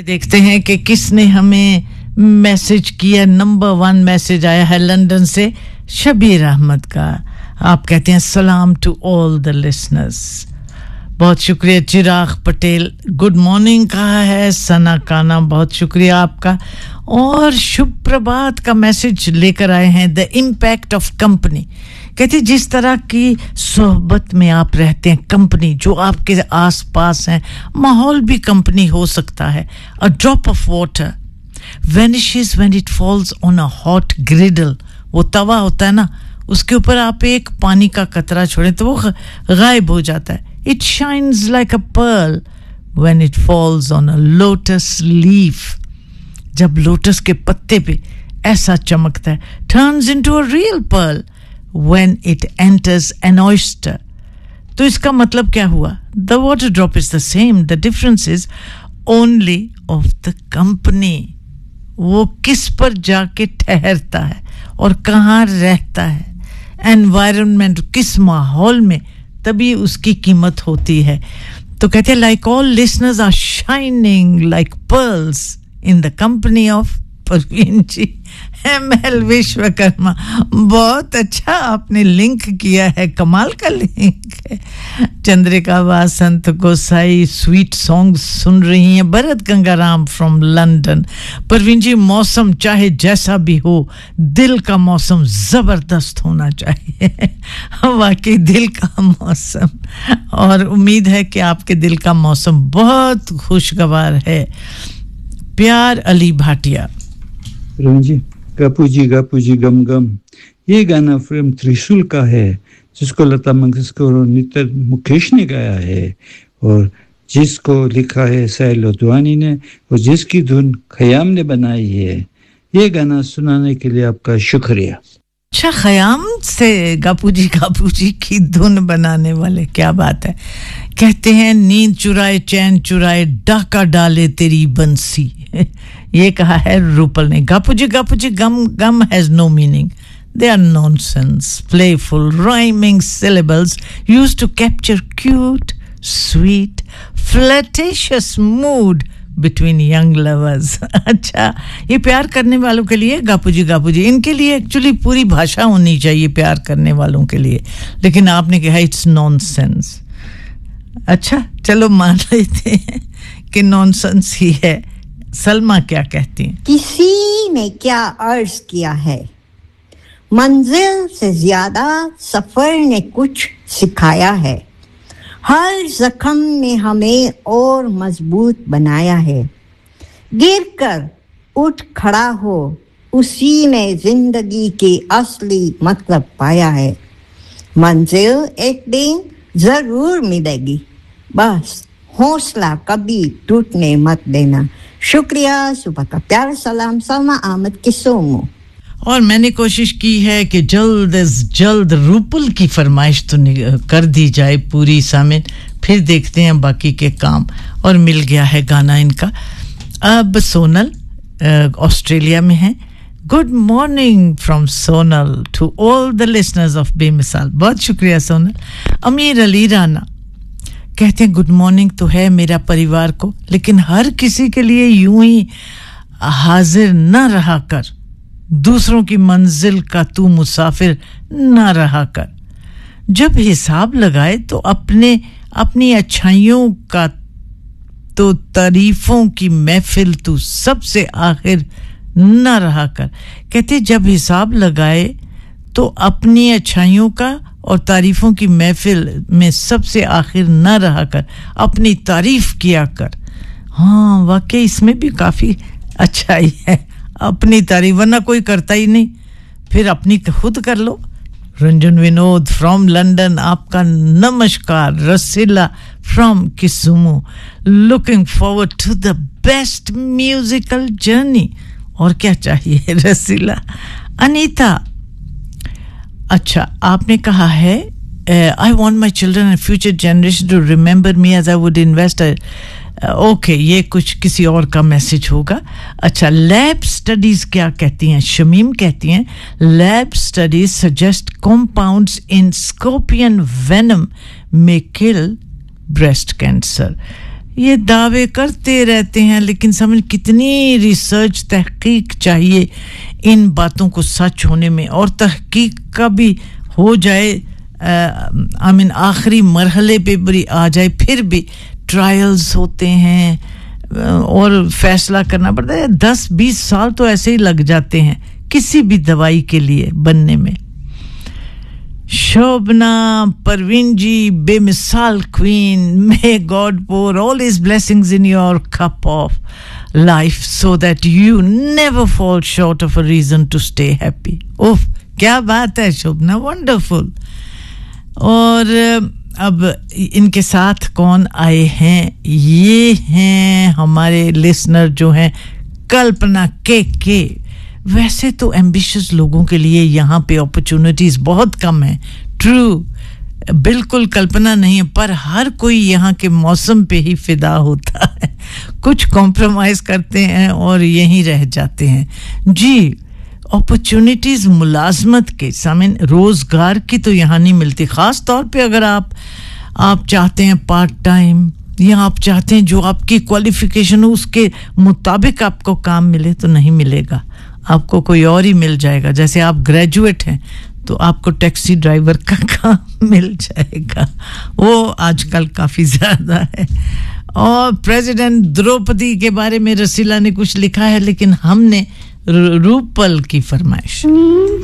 चलिए देखते हैं कि किसने हमें मैसेज किया। नंबर 1 मैसेज आया है लंदन से शबीर अहमद का। आप कहते हैं सलाम टू ऑल द लिसनर्स। बहुत शुक्रिया। चिराग पटेल गुड मॉर्निंग कहा है। सना काना बहुत शुक्रिया आपका। और शुभ प्रभात का मैसेज लेकर आए हैं द इम्पैक्ट ऑफ कंपनी। कहते जिस तरह की सोहबत में आप रहते हैं, कंपनी जो आपके आसपास है, माहौल भी कंपनी हो सकता है। A drop of water vanishes when it falls on a hot griddle। वो तवा होता है ना, उसके ऊपर आप एक पानी का कतरा छोड़ें तो वो गायब हो जाता है। It shines like a pearl when it falls on a lotus leaf। जब लोटस के पत्ते पे ऐसा चमकता है। Turns into a real pearl when it enters an oyster। तो इसका मतलब क्या हुआ? The water drop is the same, the difference is only of the company। वो किस पर जाके ठहरता है और कहाँ रहता है, एनवायरनमेंट किस माहौल में, तभी उसकी कीमत होती है। तो कहते हैं like all listeners are shining like pearls in the company of Parveen ji ML Vishwakarma. बहुत अच्छा आपने लिंक किया है, कमाल का लिंक है। चंद्रिका वासंत गोसाई स्वीट सॉन्ग सुन रही हैं। Bharat Gangaram from London. परवीन जी मौसम चाहे जैसा भी हो, दिल का मौसम जबरदस्त होना चाहिए। वाकई दिल का मौसम, और उम्मीद है कि आपके दिल का मौसम बहुत खुशगवार है। प्यार अली भाटिया। परवीन जी गापू जी गम गम, ये गाना फिल्म त्रिशूल का है जिसको लता मंगेशकर और नितर मुकेश ने गाया है और जिसको लिखा है साहिल लोधवानी ने और जिसकी धुन खयाम ने बनाई है। ये गाना सुनाने के लिए आपका शुक्रिया। अच्छा, खयाम से गापू जी की धुन बनाने वाले, क्या बात है। कहते हैं नींद चुराए चैन चुराए डाका डाले तेरी बंसी। ये कहा है रूपल ने। गापू जी गम has no meaning, they are nonsense, playful rhyming syllables used to capture cute, sweet, flirtatious mood between young lovers। अच्छा, ये प्यार करने वालों के लिए गापू जी इनके लिए एक्चुअली पूरी भाषा होनी चाहिए प्यार करने वालों के लिए, लेकिन आपने कहा इट्स नॉनसेंस। अच्छा चलो मान लेते हैं कि नॉनसेंस ही है। सलमा क्या कहती हैं? किसी ने क्या अर्ज किया है, मंजिल से ज्यादा सफर ने कुछ सिखाया है। हर जख्म ने हमें और मजबूत बनाया है। गिरकर उठ खड़ा हो, उसी में जिंदगी की असली मतलब पाया है। मंजिल एक दिन जरूर मिलेगी, बस हौसला कभी टूटने मत देना। शुक्रिया। सुबह का प्यार सलाम सलमा अहमद किसोमो। और मैंने कोशिश की है कि जल्द से जल्द रूपल की फरमाइश तो कर दी जाए पूरी सामिन, फिर देखते हैं बाकी के काम। और मिल गया है गाना इनका। अब सोनल ऑस्ट्रेलिया में है। Good morning from Sonal to all the listeners of बेमिसाल। बहुत शुक्रिया सोनल। अमीर अली राना कहते हैं गुड मॉर्निंग तो है मेरा परिवार को, लेकिन हर किसी के लिए यूं ही हाजिर न रहा कर। दूसरों की मंजिल का तू मुसाफिर न रहा कर। जब हिसाब लगाए तो अपनी अच्छाइयों का तो तारीफों की महफिल तू सबसे आखिर न रहा कर। कहते जब हिसाब लगाए तो अपनी अच्छाइयों का और तारीफों की महफिल में सबसे आखिर न रहा कर, अपनी तारीफ किया कर। हाँ वाकई इसमें भी काफी अच्छाई है, अपनी तारीफ, वरना कोई करता ही नहीं, फिर अपनी खुद कर लो। रंजन विनोद फ्रॉम लंदन, आपका नमस्कार। रसीला from Kisumu, looking forward to the best musical journey. और क्या चाहिए रसीला। अनीता, अच्छा आपने कहा है I want my children and future generation to remember me as I would invest. Okay, ये कुछ किसी और का मैसेज होगा। अच्छा, लैब स्टडीज क्या कहती हैं? शमीम कहती हैं lab studies suggest compounds in scorpion venom may kill breast cancer. ये दावे करते रहते हैं, लेकिन समझ कितनी रिसर्च तहकीक चाहिए इन बातों को सच होने में, और तहकीक का भी हो जाए आखिरी मरहले पे भी आ जाए, फिर भी ट्रायल्स होते हैं और फैसला करना पड़ता है। 10-20 साल तो ऐसे ही लग जाते हैं किसी भी दवाई के लिए बनने में। शोभना परवीन जी, बेमिसाल queen, may God pour all his blessings in your cup of life so that you never fall short of a reason to stay happy. उफ, क्या बात है शोभना, वंडरफुल। और अब इनके साथ कौन आए हैं? ये हैं हमारे लिसनर जो हैं कल्पना के। वैसे तो एम्बिशियस लोगों के लिए यहाँ पे अपॉर्चुनिटीज बहुत कम है, ट्रू, बिल्कुल कल्पना नहीं है, पर हर कोई यहाँ के मौसम पे ही फिदा होता है, कुछ कॉम्प्रोमाइज करते हैं और यहीं रह जाते हैं जी। अपॉर्चुनिटीज मुलाजमत के सामने रोजगार की तो यहाँ नहीं मिलती, खास तौर पे अगर आप चाहते हैं पार्ट टाइम, या आप चाहते हैं जो आपकी क्वालिफिकेशन हो उसके मुताबिक आपको काम मिले, तो नहीं मिलेगा, आपको कोई और ही मिल जाएगा। जैसे आप ग्रेजुएट हैं तो आपको टैक्सी ड्राइवर का काम मिल जाएगा, वो आजकल काफ़ी ज़्यादा है। और प्रेसिडेंट द्रौपदी के बारे में रसीला ने कुछ लिखा है, लेकिन हमने रूपल की फरमाइश